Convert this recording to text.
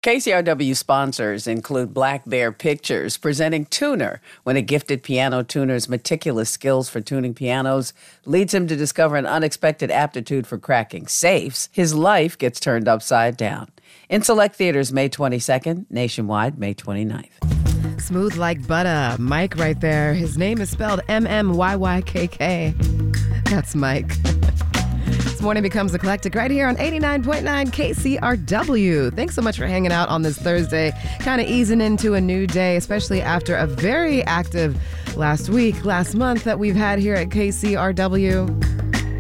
KCRW sponsors include Black Bear Pictures, presenting Tuner, when a gifted piano tuner's meticulous skills for tuning pianos leads him to discover an unexpected aptitude for cracking safes. His life gets turned upside down. In select theaters May 22nd, nationwide May 29th. Smooth like butter. Mike right there. His name is spelled M-M-Y-Y-K-K. That's Mike. This morning becomes eclectic right here on 89.9 KCRW. Thanks so much for hanging out on this Thursday, kind of easing into a new day, especially after a very active last month that we've had here at KCRW.